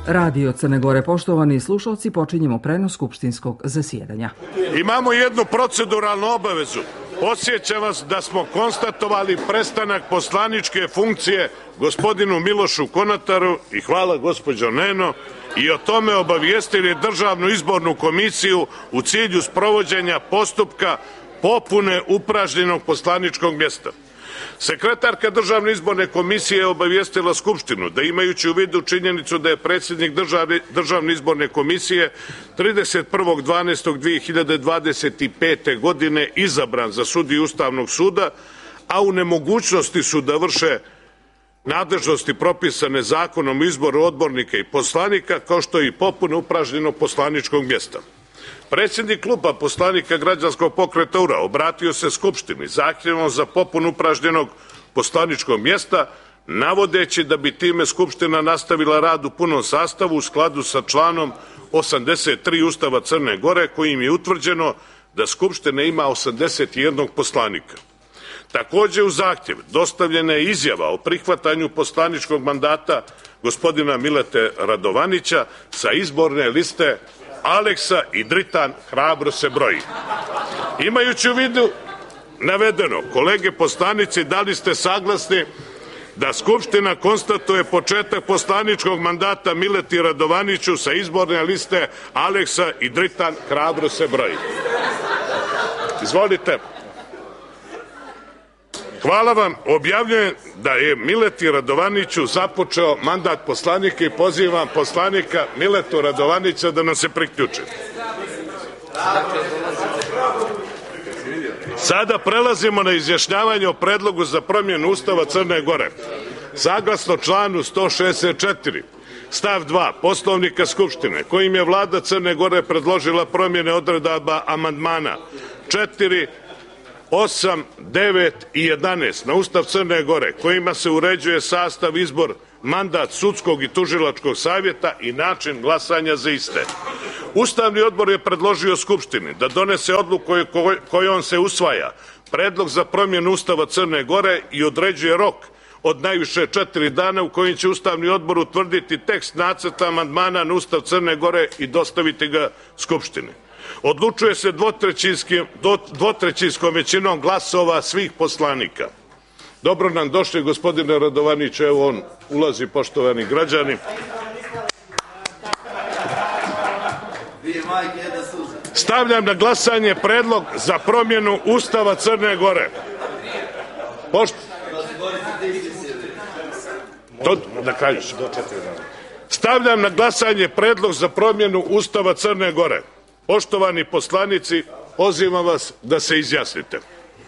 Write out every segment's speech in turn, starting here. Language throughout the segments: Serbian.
Radio Crne Gore, poštovani slušalci, počinjemo prenos skupštinskog zasjedanja. Imamo jednu proceduralnu obavezu. Podsjećam vas da smo konstatovali prestanak poslaničke funkcije gospodinu Milošu Konataru i hvala gospođo Neno i o tome obavijestili Državnu izbornu komisiju u cilju sprovođenja postupka popune upražnjenog poslaničkog mjesta. Sekretarka Državne izborne komisije je obavijestila Skupštinu da imajući u vidu činjenicu da je predsjednik Državne izborne komisije 31.12.2025. godine izabran za sudiju Ustavnog suda, a u nemogućnosti su da vrše nadležnosti propisane zakonom o izboru odbornika i poslanika, kao što je i popune upražnjenog poslaničkog mjesta. Predsjednik kluba poslanika Građanskog pokreta URA obratio se Skupštini zahtjevom za popunu upražnjenog poslaničkog mjesta, navodeći da bi time Skupština nastavila rad u punom sastavu u skladu sa članom 83 Ustava Crne Gore, kojim je utvrđeno da Skupština ima 81 poslanika. Također u zahtjev dostavljena je izjava o prihvatanju poslaničkog mandata gospodina Milete Radovanića sa izborne liste Aleksa i Dritan hrabro se broji. Imajući u vidu navedeno, kolege poslanici, da li ste saglasni da Skupština konstatuje početak poslaničkog mandata Mileti Radovaniću sa izborne liste Aleksa i Dritan hrabro se broji? Izvolite. Hvala vam. Objavljujem da je Mileti Radovaniću započeo mandat poslanika i pozivam poslanika Miletu Radovanića da nam se priključi. Sada prelazimo na izjašnjavanje o predlogu za promjenu Ustava Crne Gore. Saglasno članu 164 stav 2 Poslovnika Skupštine, kojim je Vlada Crne Gore predložila promjene odredaba amandmana 4, 8, 9 i 11 na Ustav Crne Gore, kojima se uređuje sastav, izbor, mandat sudskog i tužilačkog savjeta i način glasanja za iste. Ustavni odbor je predložio Skupštini da donese odluku kojom se usvaja predlog za promjenu Ustava Crne Gore i određuje rok od najviše 4 dana u kojim će Ustavni odbor utvrditi tekst nacrta amandmana na Ustav Crne Gore i dostaviti ga Skupštini. Odlučuje se dvotrećinskom većinom glasova svih poslanika. Dobro nam došli, gospodine Radovanić, evo on ulazi, poštovani građani. Stavljam na glasanje predlog za promjenu Ustava Crne Gore. Stavljam na glasanje predlog za promjenu Ustava Crne Gore. Poštovani poslanici, pozivam vas da se izjasnite.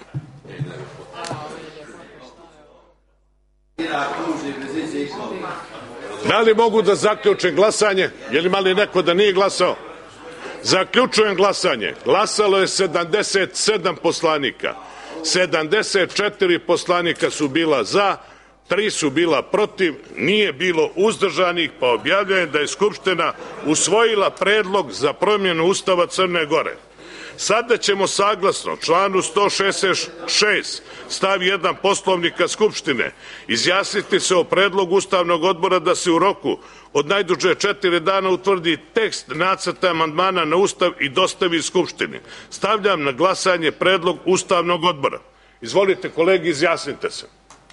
Da li mogu da zaključim glasanje? Je li imali neko da nije glasao? Zaključujem glasanje. Glasalo je 77 poslanika. 74 poslanika su bila za, 3 su bila protiv, nije bilo uzdržanih, pa objavljujem da je Skupština usvojila predlog za promjenu Ustava Crne Gore. Sada ćemo saglasno članu 166 stav 1 Poslovnika Skupštine izjasniti se o predlogu Ustavnog odbora da se u roku od najduže 4 dana utvrdi tekst nacrta amandmana na Ustav i dostavi Skupštini. Stavljam na glasanje predlog Ustavnog odbora. Izvolite kolegi, izjasnite se.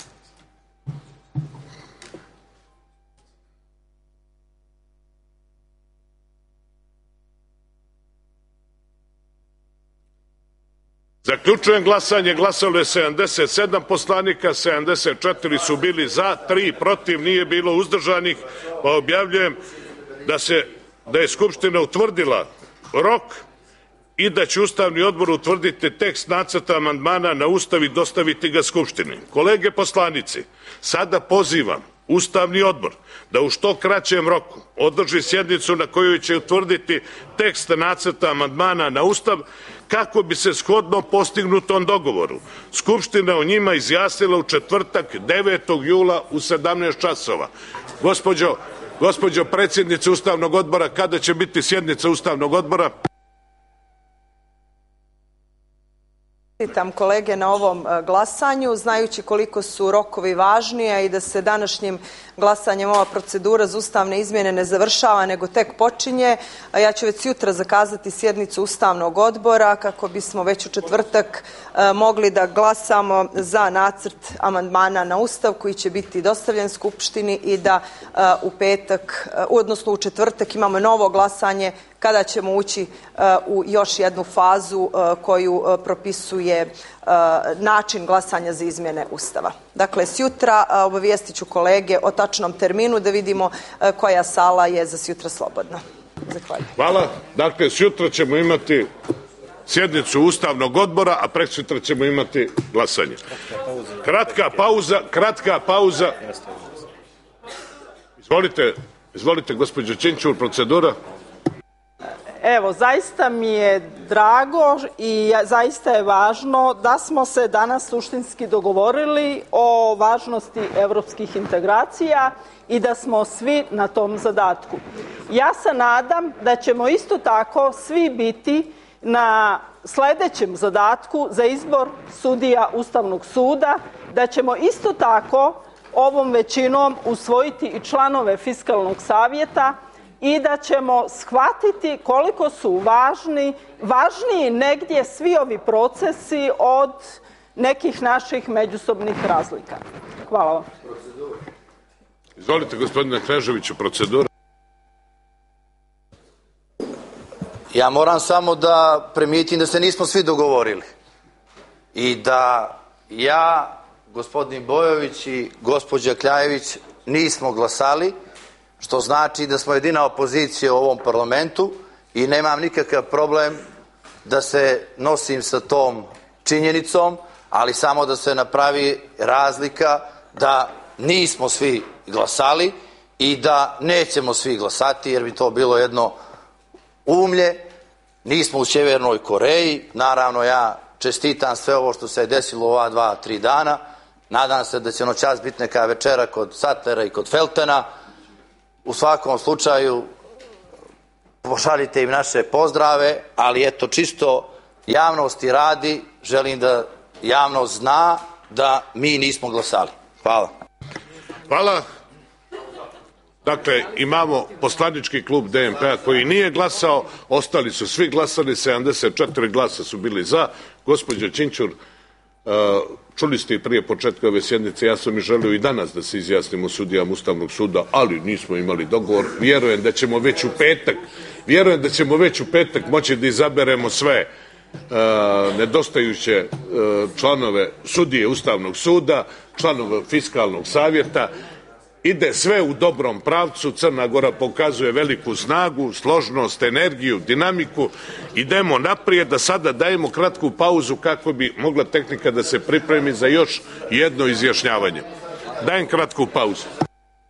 Zaključujem glasanje. Glasalo je 77 poslanika, 74 su bili za, 3 protiv, nije bilo uzdržanih, pa objavljujem da je Skupština utvrdila rok i da će Ustavni odbor utvrditi tekst nacrta amandmana na Ustav i dostaviti ga Skupštini. Kolege poslanici, sada pozivam Ustavni odbor da u što kraćem roku održi sjednicu na kojoj će utvrditi tekst nacrta amandmana na Ustav kako bi se shodno postignutom dogovoru Skupština o njima izjasnila u četvrtak 9. jula u 17 časova. Gospođo predsjednice Ustavnog odbora, kada će biti sjednica Ustavnog odbora? Čestitam kolege na ovom glasanju, znajući koliko su rokovi važni, a i da se današnjim glasanjem ova procedura za ustavne izmjene ne završava, nego tek počinje. Ja ću već sutra zakazati sjednicu Ustavnog odbora kako bismo već u četvrtak mogli da glasamo za nacrt amandmana na Ustav koji će biti dostavljen Skupštini i da u petak, odnosno u četvrtak imamo novo glasanje kada ćemo ući u još jednu fazu koju propisuje način glasanja za izmjene Ustava. Dakle, sjutra obavijestit ću kolege o tačnom terminu da vidimo koja sala je za sjutra slobodna. Zahvaljujem. Hvala. Dakle, sjutra ćemo imati sjednicu Ustavnog odbora, a prekosutra ćemo imati glasanje. Kratka pauza. Izvolite, gospođo Činčur, procedura. Evo, zaista mi je drago i zaista je važno da smo se danas suštinski dogovorili o važnosti evropskih integracija i da smo svi na tom zadatku. Ja se nadam da ćemo isto tako svi biti na sledećem zadatku za izbor sudija Ustavnog suda, da ćemo isto tako ovom većinom usvojiti i članove Fiskalnog savjeta i da ćemo shvatiti koliko su važniji negdje svi ovi procesi od nekih naših međusobnih razlika. Hvala vam. Izvolite, gospodine Kneževiću, procedura. Ja moram samo da primijetim da se nismo svi dogovorili i da ja, gospodin Bojović i gospođa Kljajević nismo glasali, što znači da smo jedina opozicija u ovom parlamentu i nemam nikakav problem da se nosim sa tom činjenicom, ali samo da se napravi razlika da nismo svi glasali i da nećemo svi glasati, jer bi to bilo jedno umlje. Nismo u Sjevernoj Koreji. Naravno, ja čestitam sve ovo što se je desilo ova 2-3 dana. Nadam se da će noćas biti neka večera kod Satlera i kod Feltena. U svakom slučaju pošaljite im naše pozdrave, ali eto, čisto javnosti radi, želim da javnost zna da mi nismo glasali. Hvala. Hvala. Dakle, imamo poslanički klub DNP-a koji nije glasao, ostali su svi glasali, 74 glasa su bili za. Gospođo Činčur, čuli ste i prije početka ove sjednice, ja sam i želio i danas da se izjasnimo sudijama Ustavnog suda, ali nismo imali dogovor. Vjerujem da ćemo već u petak moći da izaberemo sve nedostajuće članove sudije Ustavnog suda, članove Fiskalnog savjeta. Ide sve u dobrom pravcu, Crna Gora pokazuje veliku snagu, složnost, energiju, dinamiku. Idemo naprijed, da sada dajemo kratku pauzu kako bi mogla tehnika da se pripremi za još jedno izjašnjavanje. Dajem kratku pauzu.